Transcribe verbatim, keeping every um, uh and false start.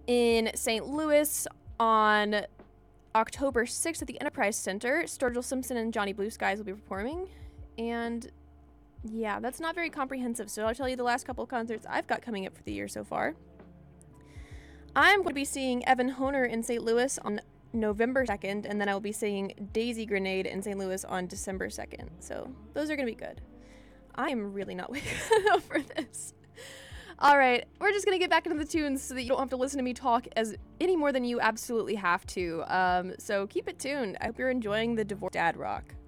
In Saint Louis on October sixth at the Enterprise Center, Sturgill Simpson and Johnny Blue Skies will be performing. And yeah, that's not very comprehensive, so I'll tell you the last couple of concerts I've got coming up for the year so far. I'm going to be seeing Evan Honer in Saint Louis on November second, and then I will be seeing Daisy Grenade in Saint Louis on December second. So those are going to be good. I am really not waking up for this. All right, we're just going to get back into the tunes so that you don't have to listen to me talk as any more than you absolutely have to. Um, so keep it tuned. I hope you're enjoying the Divorced Dad Rock.